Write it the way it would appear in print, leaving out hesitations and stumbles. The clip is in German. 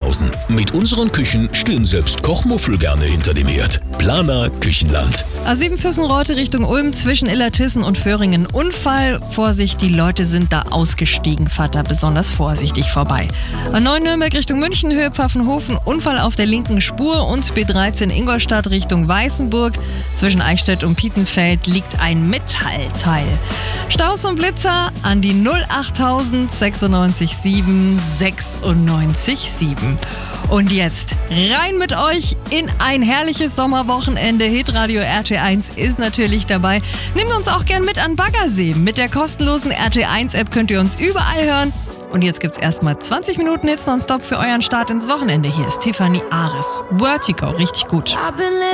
Oberhausen. Mit unseren Küchen stehen selbst Kochmuffel gerne hinter dem Herd. Planer Küchenland. A7 Füssen-Reute Richtung Ulm zwischen Illertissen und Föhringen. Unfall. Vorsicht, die Leute sind da ausgestiegen. Fahrt da besonders vorsichtig vorbei. A9 Nürnberg Richtung München, Höhe Pfaffenhofen. Unfall auf der linken Spur und B13 Ingolstadt Richtung Weißenburg. Zwischen Eichstätt und Pietenfeld liegt ein Metallteil. Staus und Blitzer an die 08000 96 7 96 7. Und jetzt rein mit euch in ein herrliches Sommerwochenende. Hitradio RT1 ist natürlich dabei. Nehmt uns auch gern mit an Baggersee. Mit der kostenlosen RT1-App könnt ihr uns überall hören. Und jetzt gibt's erstmal 20 Minuten Hits nonstop für euren Start ins Wochenende. Hier ist Tiffany Ares. Vertigo, richtig gut.